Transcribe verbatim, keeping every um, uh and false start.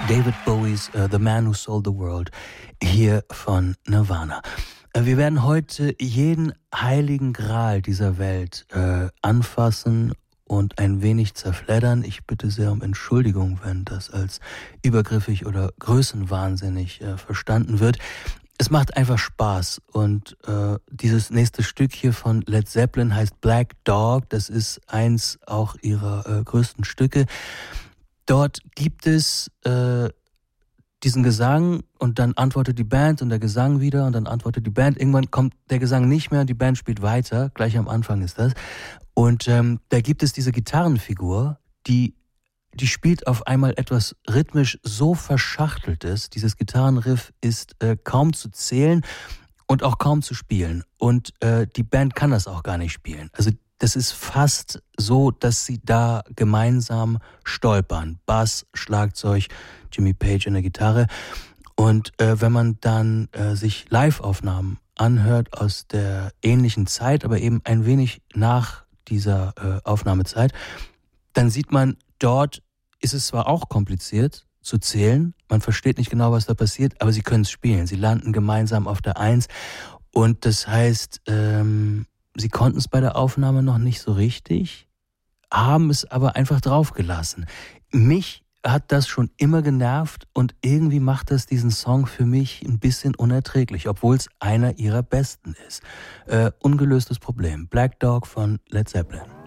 David Bowies uh, The Man Who Sold the World hier von Nirvana. Uh, wir werden heute jeden heiligen Gral dieser Welt uh, anfassen und ein wenig zerfleddern. Ich bitte sehr um Entschuldigung, wenn das als übergriffig oder größenwahnsinnig uh, verstanden wird. Es macht einfach Spaß und äh, dieses nächste Stück hier von Led Zeppelin heißt Black Dog. Das ist eins auch ihrer äh, größten Stücke. Dort gibt es äh, diesen Gesang und dann antwortet die Band und der Gesang wieder und dann antwortet die Band. Irgendwann kommt der Gesang nicht mehr und die Band spielt weiter. Gleich am Anfang ist das. Und ähm, da gibt es diese Gitarrenfigur, die Die spielt auf einmal etwas rhythmisch so Verschachteltes. Dieses Gitarrenriff ist äh, kaum zu zählen und auch kaum zu spielen. Und äh, die Band kann das auch gar nicht spielen. Also das ist fast so, dass sie da gemeinsam stolpern. Bass, Schlagzeug, Jimmy Page in der Gitarre. Und äh, wenn man dann äh, sich Live-Aufnahmen anhört aus der ähnlichen Zeit, aber eben ein wenig nach dieser äh, Aufnahmezeit, dann sieht man, dort ist es zwar auch kompliziert zu zählen, man versteht nicht genau, was da passiert, aber sie können es spielen. Sie landen gemeinsam auf der Eins und das heißt, ähm, sie konnten es bei der Aufnahme noch nicht so richtig, haben es aber einfach draufgelassen. Mich hat das schon immer genervt und irgendwie macht das diesen Song für mich ein bisschen unerträglich, obwohl es einer ihrer besten ist. Äh, ungelöstes Problem. Black Dog von Led Zeppelin.